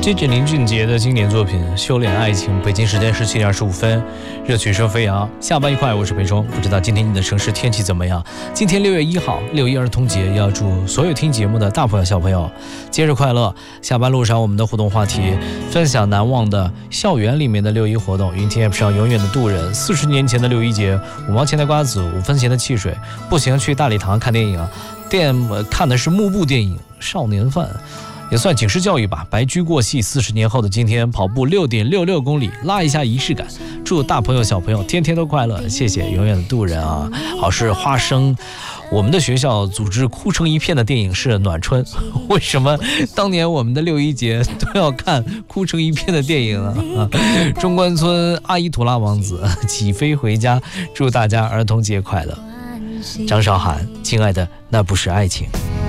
这是林俊杰的经典作品《修炼爱情》。北京时间17点25分，热曲声飞扬。下班愉快，我是裴忠。不知道今天你的城市天气怎么样？今天6月1号，6·1儿童节，要祝所有听节目的大朋友小朋友节日快乐。下班路上，我们的互动话题分享难忘的校园里面的6·1活动。云听 App 上永远的渡人，40年前的6·1节，5毛钱的瓜子，5分钱的汽水，不行去大礼堂看电影，看的是幕布电影《少年犯》。也算警示教育吧。白驹过隙，40年后的今天，跑步6.66公里，拉一下仪式感。祝大朋友小朋友天天都快乐，谢谢永远的渡人啊！好是花生。我们的学校组织哭成一片的电影是暖春，为什么当年我们的6·1节都要看哭成一片的电影呢？中关村阿依图拉王子起飞回家，祝大家儿童节快乐。张韶涵，亲爱的，那不是爱情。